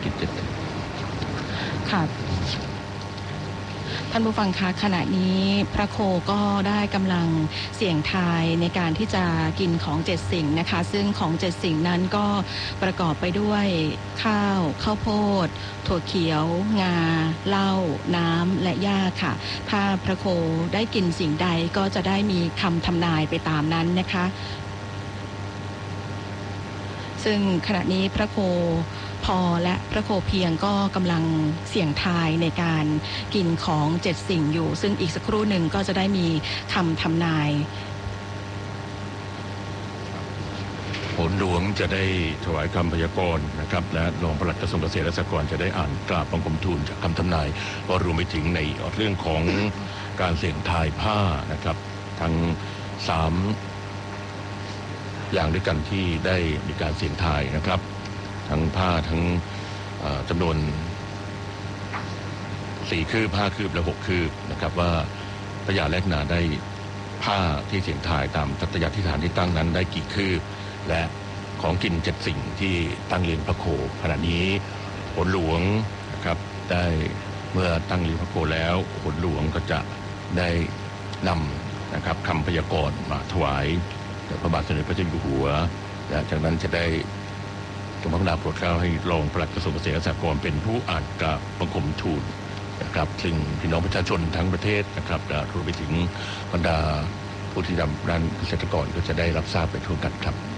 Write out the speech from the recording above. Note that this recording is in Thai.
กิจ7 ค่ะท่านผู้ฟังคะขณะนี้พระโคก็ได้กำลังเสี่ยงทายในการที่จะกินของ7สิ่งนะคะซึ่งของ7สิ่งนั้นก็ประกอบไปด้วยข้าวโพดถั่วเขียวงาเหล้าน้ำและหญ้าค่ะถ้าพระโคได้กินสิ่งใดก็จะได้มีคำทำนายไปตามนั้นนะคะซึ่งขณะนี้พระโคพอและพระโคเพียงก็กำลังเสี่ยงทายในการกินของ7สิ่งอยู่ซึ่งอีกสักครู่หนึ่งก็จะได้มีคำทำนายผลหลวงจะได้ถวายคำพยากรณ์นะครับและรองปลัดกระทรวงเกษตรและสหกรณ์จะได้อ่านกราบบังคมทูลจากคำทำนายก็รวมไปถึงในเรื่องของการเสี่ยงทายผ้านะครับทั้ง3อย่างด้วยกันที่ได้มีการเสี่ยงทายนะครับทั้งผ้าทั้งจำนวน4คืบ5คืบและ6คืบนะครับว่าพญาแลกนาได้ผ้าที่เสี่ยงทายตามทัตยาธิฐานที่ตั้งนั้นได้กี่คืบและของกิน7สิ่งที่ตั้งเลี้ยงพระโคขณะนี้ผลหลวงนะครับได้เมื่อตั้งเลี้ยงพระโคแล้วผลหลวงก็จะได้นำนะครับคำพยากรณ์มาถวายแด่พระบาทสมเด็จพระเจ้าอยู่หัวและจากนั้นจะได้ทรงพระกรุณาโปรดเกล้าให้รองปลัดกระทรวงเกษตรและสหกรณ์เป็นผู้อ่านกราบบังคมทูลนะครับซึ่งพี่น้องประชาชนทั้งประเทศนะครับรวมไปถึงบรรดาผู้ที่ทำด้านเกษตรกรก็จะได้รับทราบไปทั่วกันครับ